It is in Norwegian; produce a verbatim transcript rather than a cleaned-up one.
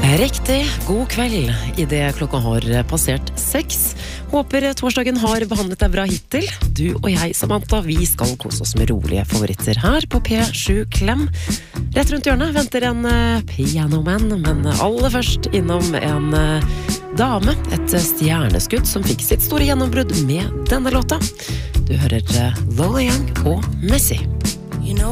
Riktig, god kveld I det klokka har passert seks. Håper torsdagen har behandlet deg bra hittil. Du og jeg, Samantha, vi skal kose oss med rolige favoritter her på P sju Klem. Rett rundt hjørnet venter en uh, pianoman, men aller først innom en uh, dame, et stjerneskudd som fikk sitt store gjennombrudd med denne låta. Du hører uh, Lola Young og Messi.